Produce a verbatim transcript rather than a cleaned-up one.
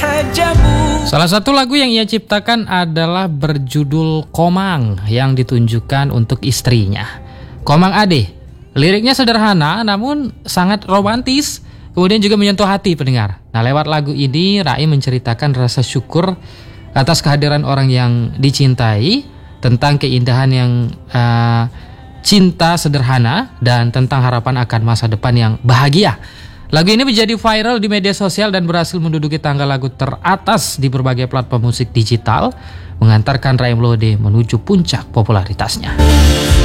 Salah satu lagu yang ia ciptakan adalah berjudul Komang yang ditunjukkan untuk istrinya, Komang Ade. Liriknya sederhana namun sangat romantis, kemudian juga menyentuh hati pendengar. Nah, lewat lagu ini Rai menceritakan rasa syukur atas kehadiran orang yang dicintai, tentang keindahan yang uh, cinta sederhana, dan tentang harapan akan masa depan yang bahagia. Lagu ini menjadi viral di media sosial dan berhasil menduduki tangga lagu teratas di berbagai platform musik digital, mengantarkan Rai Mlode menuju puncak popularitasnya.